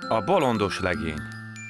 A bolondos legény.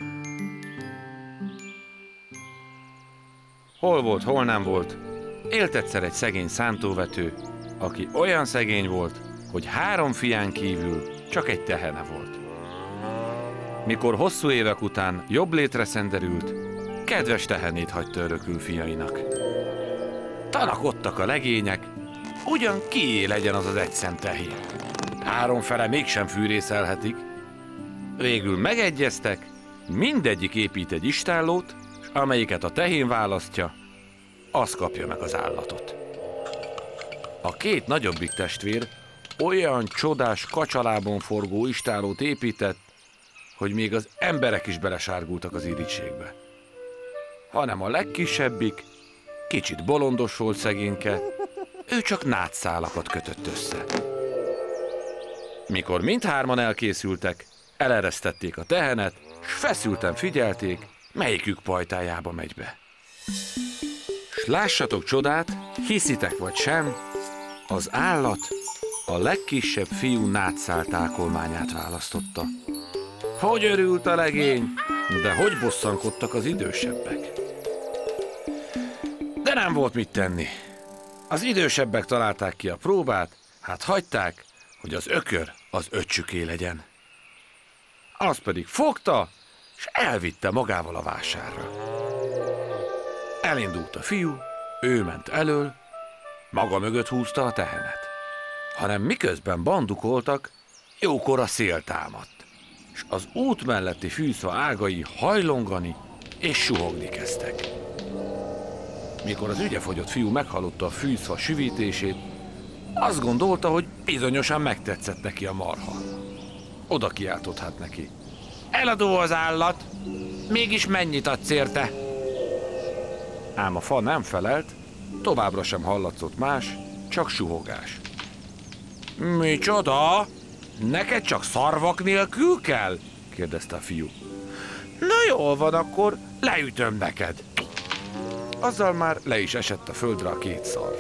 Hol volt, hol nem volt, élt egyszer egy szegény szántóvető, aki olyan szegény volt, hogy 3 fián kívül csak egy tehene volt. Mikor hosszú évek után jobb létre szenderült, kedves tehenét hagyta örökül fiainak. Tanakodtak a legények, ugyan kié legyen az az egyszem tehén. 3 fele mégsem fűrészelhetik. Végül megegyeztek, mindegyik épít egy istállót, s amelyiket a tehén választja, az kapja meg az állatot. A 2 nagyobbik testvér olyan csodás kacsalábon forgó istállót épített, hogy még az emberek is belesárgultak az irigységbe. Hanem a legkisebbik, kicsit bolondos volt szegényke, ő csak nátszálakat kötött össze. Mikor mindhárman elkészültek, eleresztették a tehenet, s feszülten figyelték, melyikük pajtájába megy be. S lássatok csodát, hiszitek vagy sem, az állat a legkisebb fiú nátszál tákolmányát választotta. Hogy örült a legény, de hogy bosszankodtak az idősebbek. De nem volt mit tenni. Az idősebbek találták ki a próbát, hát hagyták, hogy az ökör az öccsüké legyen. Az pedig fogta, és elvitte magával a vásárra. Elindult a fiú, ő ment elől, maga mögött húzta a tehenet. Hanem miközben bandukoltak, jókora szél támadt, és az út melletti fűszfa ágai hajlongani és suhogni kezdtek. Mikor az ügyefogyott fiú meghallotta a fűszfa süvítését, azt gondolta, hogy bizonyosan megtetszett neki a marha. Oda kiáltott hát neki. Eladó az állat, mégis mennyit adsz érte? Ám a fa nem felelt, továbbra sem hallatszott más, csak suhogás. Micsoda? Neked csak szarvak nélkül kell? Kérdezte a fiú. Na jól van, akkor leütöm neked. Azzal már le is esett a földre a 2 szarv.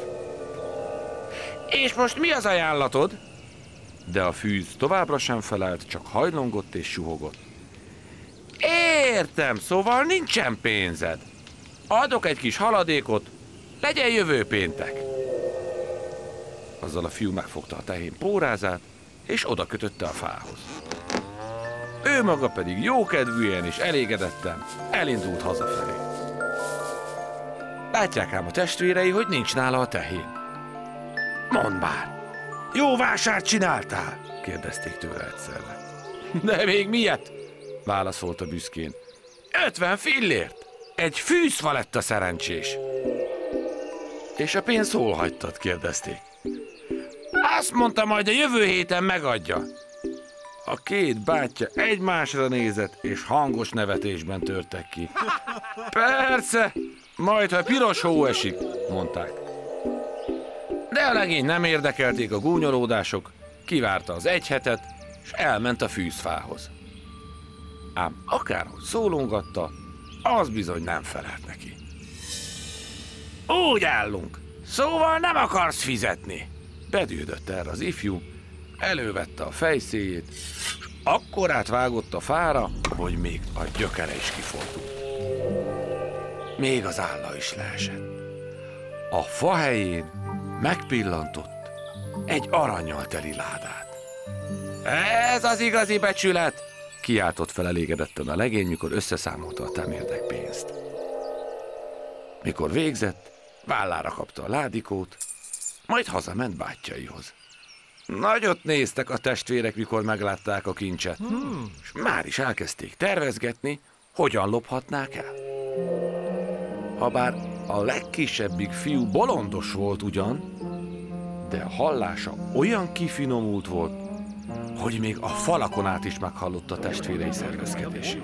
És most mi az ajánlatod? De a fűz továbbra sem felelt, csak hajlongott és suhogott. Értem, szóval nincsen pénzed. Adok egy kis haladékot, legyen jövő péntek. Azzal a fiú megfogta a tehén pórázát, és oda kötötte a fához. Ő maga pedig jókedvűen és elégedetten elindult hazafelé. Látják ám a testvérei, hogy nincs nála a tehén. Mondd már, jó vásárt csináltál? Kérdezték tőle egyszerre. De még miért? Válaszolta büszkén. 50 fillért! Egy fűszfa lett a szerencsés. És a pénzt hol hagytad? Kérdezték. Azt mondta, majd a jövő héten megadja. A 2 bátyja egymásra nézett, és hangos nevetésben törtek ki. Persze, majd ha piros hó esik, mondták. De a legény nem érdekelték a gúnyolódások, kivárta az 1 hetet, és elment a fűzfához. Ám akárhogy szólongatta, az bizony nem felelt neki. Úgy állunk, szóval nem akarsz fizetni. Bedődött erre az ifjú, elővette a fejszéjét, és akkorát vágott a fára, hogy még a gyökere is kifordult. Még az álla is leesett. A fa helyén megpillantott egy arannyal teli ládát. Ez az igazi becsület! Kiáltott fel elégedetten a legény, mikor összeszámolta a temérdek pénzt. Mikor végzett, vállára kapta a ládikót, majd hazament bátyjaihoz. Nagyot néztek a testvérek, mikor meglátták a kincset, és már is elkezdték tervezgetni, hogyan lophatnák el. Habár a legkisebbik fiú bolondos volt ugyan, de a hallása olyan kifinomult volt, hogy még a falakon át is meghallotta a testvérei szervezkedését.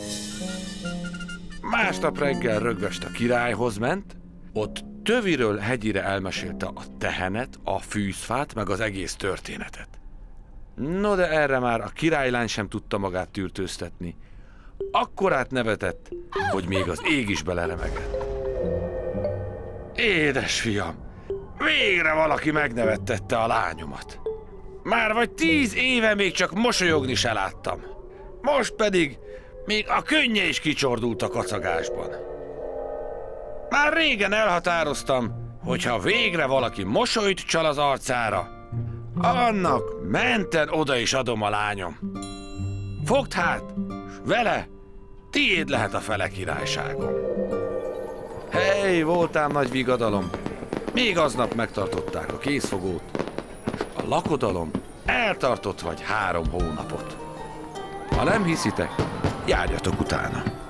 Másnap reggel rögvest a királyhoz ment, ott töviről hegyire elmesélte a tehenet, a fűzfát, meg az egész történetet. No, de erre már a királylány sem tudta magát tűrtőztetni. Akkorát nevetett, hogy még az ég is beleremegett. Édes fiam, végre valaki megnevettette a lányomat. Már vagy 10 éve még csak mosolyogni se láttam. Most pedig még a könnye is kicsordult a kacagásban. Már régen elhatároztam, hogy ha végre valaki mosolyt csal az arcára, annak menten oda is adom a lányom. Fogd hát, s vele tiéd lehet a fele királyságom. Hey, voltám nagy vigadalom. Még aznap megtartották a készfogót, s a lakodalom eltartott vagy 3 hónapot. Ha nem hiszitek, járjatok utána.